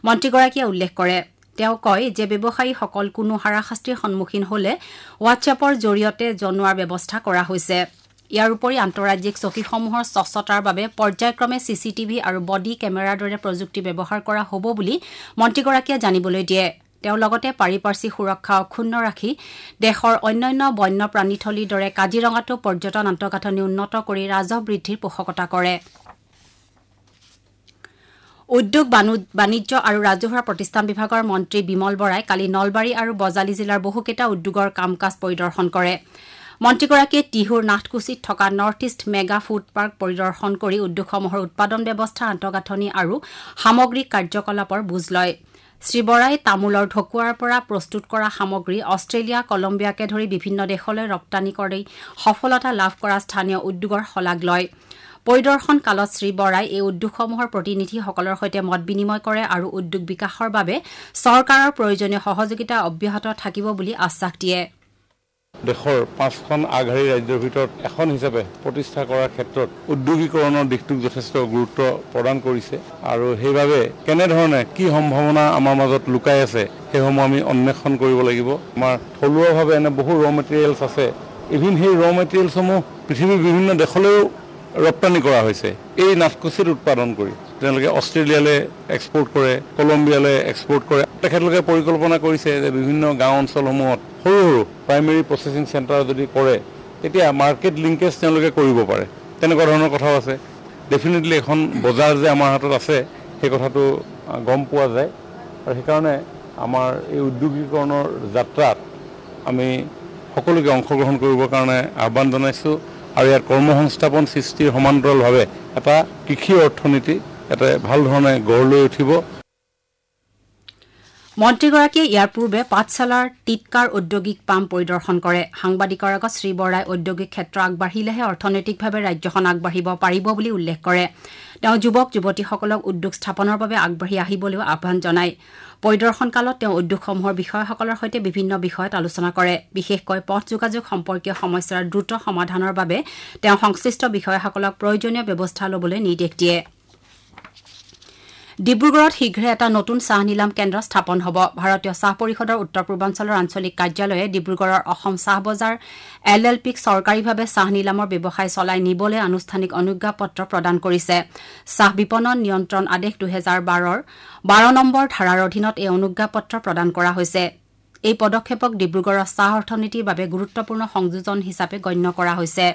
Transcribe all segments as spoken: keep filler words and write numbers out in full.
মন্ত্ৰীগৰাকীয়ে উল্লেখ কৰে তেওঁ কয় যে ব্যৱসায়ীসকল কোনো হাৰাশাস্তিৰ সন্মুখীন হলে হোৱাটছএপৰ জৰিয়তে জনোৱাৰ ব্যৱস্থা কৰা হৈছে ইয়াৰ উপৰি আন্তঃৰাজ্যিক চকীসমূহৰ স্বচ্ছতাৰ বাবে পৰ্যায়ক্ৰমে চিচিটিভি আৰু বডি কেমেৰাৰ দৰে প্ৰযুক্তি ব্যৱহাৰ কৰা হ'ব বুলি মন্ত্ৰীগৰাকীয়ে জানিবলৈ দিয়ে তেওঁ লগতে পাৰিপাৰ্শ্বিক সুৰক্ষা অক্ষুণ্ণ ৰাখি দেশৰ অন্যান্য বন্যপ্ৰাণীথলীৰ দৰে কাজিৰঙাতো পৰ্যটন আন্তঃগাঁথনি উন্নত কৰি ৰাজহ বৃদ্ধিৰ পোষকতা কৰে উদ্যোগ বাণিজ্য আৰু ৰাজহুৱা প্ৰতিষ্ঠান বিভাগৰ মন্ত্ৰী বিমল বৰাই কালি নলবাৰী আৰু বজালি জিলাৰ বহুকেইটা উদ্যোগৰ কাম কাজ পৰিদৰ্শন কৰে মন্ত্ৰীগৰাকীয়ে টিহুৰ নাথকুছিত থকা north east mega food park পৰিদৰ্শন কৰি উদ্যোগসমূহৰ উৎপাদন ব্যৱস্থা আন্তঃগাঁথনি আৰু সামগ্ৰিক কাৰ্যকলাপৰ বুজ লয় শ্ৰীবৰাই তামোলৰ ঢকুৱাৰ পৰা প্ৰস্তুত কৰা সামগ্ৰী অষ্ট্ৰেলিয়া কলম্বিয়াকে ধৰি বিভিন্ন দেশলৈ ৰপ্তানি কৰি সফলতা লাভ কৰা স্থানীয় উদ্যোগৰ শলাগ লয় পৰিদৰ্শন কালত শ্ৰীবৰাই এই উদ্যোগসমূহৰ প্ৰতিনিধিসকলৰ সৈতে মত বিনিময় কৰে আৰু উদ্যোগ বিকাশৰ বাবে চৰকাৰৰ প্ৰয়োজনীয় সহযোগিতা অব্যাহত থাকিব বুলি আশ্বাস দিয়ে দেশৰ পাঁচখন আগশাৰী ৰাজ্যৰ ভিতৰত এখন হিচাপে প্ৰতিষ্ঠা কৰাৰ ক্ষেত্ৰত উদ্যোগীকৰণৰ দিশটোক যথেষ্ট গুৰুত্ব প্ৰদান কৰিছে আৰু সেইবাবে কেনেধৰণে কি সম্ভাৱনা আমাৰ মাজত লুকাই আছে সেইসমূহ আমি অন্বেষণ কৰিব লাগিব আমাৰ থলুৱাভাৱে এনে বহু ৰ মেটেৰিয়েলছ আছে ইভিন সেই ৰ মেটেৰিয়েলছসমূহ পৃথিৱীৰ বিভিন্ন দেশলৈও ৰপ্তানি কৰা হৈছে এই নাথকুছিত উৎপাদন কৰি তেওঁলোকে অষ্ট্ৰেলিয়ালৈ এক্সপৰ্ট কৰে কলম্বিয়ালৈ এক্সপৰ্ট কৰে তেখেতলোকে পৰিকল্পনা কৰিছে যে বিভিন্ন গাঁও অঞ্চলসমূহত সৰু সৰু প্ৰাইমেৰী প্ৰচেছিং চেণ্টাৰ যদি কৰে তেতিয়া মাৰ্কেট লিংকেজ তেওঁলোকে কৰিব পাৰে তেনেকুৱা ধৰণৰ কথাও আছে ডেফিনেটলি এখন বজাৰ যে আমাৰ হাতত আছে সেই কথাটো গম পোৱা যায় আৰু সেইকাৰণে আমাৰ এই উদ্যোগীকৰণৰ যাত্ৰাত আমি সকলোকে অংশগ্ৰহণ কৰিবৰ কাৰণে আহ্বান জনাইছোঁ আৰু ইয়াৰ কৰ্মসংস্থাপন সৃষ্টিৰ সমান্তৰালভাৱে এটা কৃষি অৰ্থনীতি এটা ভাল ধৰণে গঢ় লৈ উঠিব মন্ত্ৰীগৰাকীয়ে ইয়াৰ পূৰ্বে পাঠশালাৰ টিটকাৰ ঔদ্যোগিক পাম্প পৰিদৰ্শন কৰে সাংবাদিকৰ আগত শ্ৰীবৰাই ঔদ্যোগিক ক্ষেত্ৰ আগবাঢ়িলেহে অৰ্থনৈতিকভাৱে ৰাজ্যখন আগবাঢ়িব পাৰিব বুলি উল্লেখ কৰে তেওঁ যুৱক যুৱতীসকলক উদ্যোগ স্থাপনৰ বাবে আগবাঢ়ি আহিবলৈও আহ্বান জনায় পৰিদৰ্শনকালত তেওঁ উদ্যোগসমূহৰ বিষয়াসকলৰ সৈতে বিভিন্ন বিষয়ত আলোচনা কৰে বিশেষকৈ পথ যোগাযোগ সম্পৰ্কীয় সমস্যাৰ দ্ৰুত সমাধানৰ বাবে তেওঁ সংশ্লিষ্ট বিষয়াসকলক প্ৰয়োজনীয় ব্যৱস্থা ল'বলৈ নিৰ্দেশ দিয়ে ডিব্ৰুগড়ত শীঘ্ৰে এটা নতুন চাহ নিলাম কেন্দ্ৰ স্থাপন হ'ব ভাৰতীয় চাহ পৰিষদৰ উত্তৰ পূৰ্বাঞ্চলৰ আঞ্চলিক কাৰ্যালয়ে ডিব্ৰুগড়ৰ অসম চাহ বজাৰ এল এল পিক চৰকাৰীভাৱে চাহ নিলামৰ ব্যৱসায় চলাই নিবলৈ আনুষ্ঠানিক অনুজ্ঞাপত্ৰ প্ৰদান কৰিছে চাহ বিপণন নিয়ন্ত্ৰণ আদেশ দুহেজাৰ বাৰৰ বাৰ নম্বৰ ধাৰাৰ অধীনত এই অনুজ্ঞাপত্ৰ প্ৰদান কৰা হৈছে এই পদক্ষেপক ডিব্ৰুগড়ৰ চাহ অৰ্থনীতিৰ বাবে গুৰুত্বপূৰ্ণ সংযোজন হিচাপে গণ্য কৰা হৈছে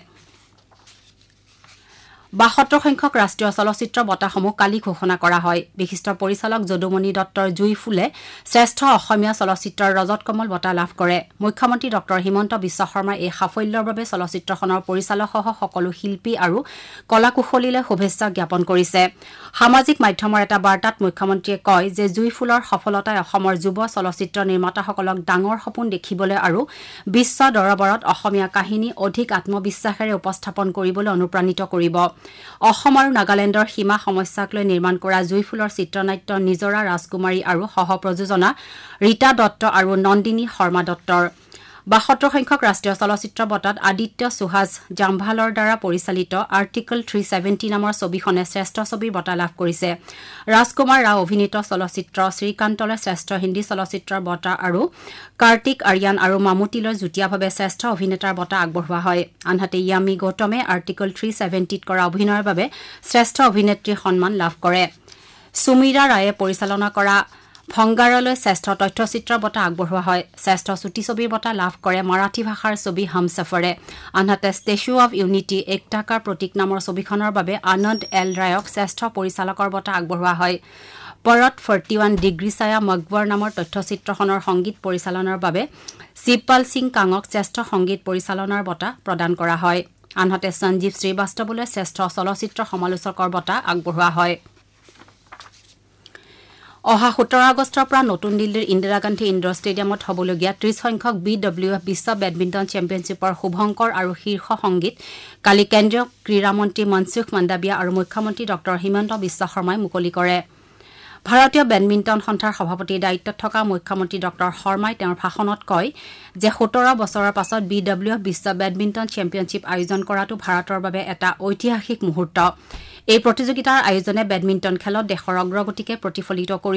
বাসত্তৰ সংখ্যক ৰাষ্ট্ৰীয় চলচ্চিত্ৰ বঁটাসমূহ কালি ঘোষণা কৰা হয় বিশিষ্ট পৰিচালক যদুমণি দত্তৰ জুই ফুলে শ্ৰেষ্ঠ অসমীয়া চলচ্চিত্ৰৰ ৰজত কমল বঁটা লাভ কৰে মুখ্যমন্ত্ৰী ডক্টৰ হিমন্ত বিশ্ব শৰ্মাই এই সাফল্যৰ বাবে চলচ্চিত্ৰখনৰ পৰিচালকসহ সকলো শিল্পী আৰু কলাকুশলীলৈ শুভেচ্ছা জ্ঞাপন কৰিছে সামাজিক মাধ্যমৰ এটা বাৰ্তাত মুখ্যমন্ত্ৰীয়ে কয় যে জুই ফুলৰ সফলতাই অসমৰ যুৱ চলচ্চিত্ৰ নিৰ্মাতাসকলক ডাঙৰ সপোন দেখিবলৈ আৰু বিশ্ব দৰবাৰত অসমীয়া কাহিনী অধিক আত্মবিশ্বাসেৰে উপস্থাপন কৰিবলৈ অনুপ্ৰাণিত কৰিব অসম আৰু নাগালেণ্ডৰ সীমা সমস্যাক লৈ নিৰ্মাণ কৰা জুইফুলৰ চিত্ৰনাট্য নিজৰা ৰাজকুমাৰী আৰু সহ প্ৰযোজনা ৰীতা দত্ত আৰু নন্দিনী শৰ্মা দত্তৰ বাসত্তৰ সংখ্যক ৰাষ্ট্ৰীয় চলচ্চিত্ৰ বঁটাত আদিত্য সুহাস জাম্ভালৰ দ্বাৰা পৰিচালিত আৰ্টিকল থ্ৰী ছেভেণ্টি নামৰ ছবিখনে শ্ৰেষ্ঠ ছবিৰ বঁটা লাভ কৰিছে ৰাজকুমাৰ ৰাও অভিনীত চলচ্চিত্ৰ শ্ৰীকান্তলৈ শ্ৰেষ্ঠ হিন্দী চলচ্চিত্ৰৰ বঁটা আৰু কাৰ্তিক আৰিয়ান আৰু মামুটিলৈ যুটীয়াভাৱে শ্ৰেষ্ঠ অভিনেতাৰ বঁটা আগবঢ়োৱা হয় আনহাতে য়ামি গৌতমে আৰ্টিকল থ্ৰী ছেভেণ্টিত কৰা অভিনয়ৰ বাবে শ্ৰেষ্ঠ অভিনেত্ৰীৰ সন্মান লাভ কৰে সুমীৰা ৰায়ে পৰিচালনা কৰা ভংগাৰলৈ শ্ৰেষ্ঠ তথ্যচিত্ৰৰ বঁটা আগবঢ়োৱা হয় শ্ৰেষ্ঠ চুটি ছবিৰ বঁটা লাভ কৰে মাৰাঠী ভাষাৰ ছবি হমছফৰে আনহাতে ষ্টেচু অৱ ইউনিটি একতা কা প্ৰতীক নামৰ ছবিখনৰ বাবে আনন্দ এল ৰায়ক শ্ৰেষ্ঠ পৰিচালকৰ বঁটা আগবঢ়োৱা হয় পৰট ফৰ্টি ওৱান ডিগ্ৰী ছায়া মকবৰ নামৰ তথ্যচিত্ৰখনৰ সংগীত পৰিচালনাৰ বাবে শিৱপাল সিং কাঙক শ্ৰেষ্ঠ সংগীত পৰিচালনাৰ বঁটা প্ৰদান কৰা হয় আনহাতে সঞ্জীৱ শ্ৰীবাস্তৱলৈ শ্ৰেষ্ঠ চলচ্চিত্ৰ সমালোচকৰ বঁটা আগবঢ়োৱা হয় অহা সোতৰ আগষ্টৰ পৰা নতুন দিল্লীৰ ইন্দিৰা গান্ধী ইণ্ডোৰ ষ্টেডিয়ামত হ'বলগীয়া ত্ৰিশ সংখ্যক বি ডব্লিউ এফ বিশ্ব বেডমিণ্টন চেম্পিয়নশ্বিপৰ শুভংকৰ আৰু শীৰ্ষ সংগীত কালি কেন্দ্ৰীয় ক্ৰীড়া মন্ত্ৰী মনসুখ মাণ্ডাভিয়া আৰু মুখ্যমন্ত্ৰী ডক্টৰ হিমন্ত বিশ্ব শৰ্মাই মুকলি কৰে ভাৰতীয় বেডমিণ্টন সন্থাৰ সভাপতিৰ দায়িত্বত থকা মুখ্যমন্ত্ৰী ডক্টৰ শৰ্মাই তেওঁৰ ভাষণত কয় যে সোতৰ বছৰৰ পাছত বি ডব্লিউ এফ বিশ্ব বেডমিণ্টন চেম্পিয়নশ্বিপ আয়োজন কৰাটো ভাৰতৰ বাবে এটা ঐতিহাসিক মুহূৰ্ত এই প্ৰতিযোগিতাৰ আয়োজনে বেডমিণ্টন খেলত দেশৰ অগ্ৰগতিকে প্ৰতিফলিত কৰি